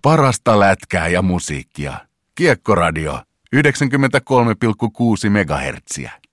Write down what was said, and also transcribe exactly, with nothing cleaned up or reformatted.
Parasta lätkää ja musiikkia. Kiekkoradio yhdeksänkymmentäkolme pilkku kuusi megahertsiä.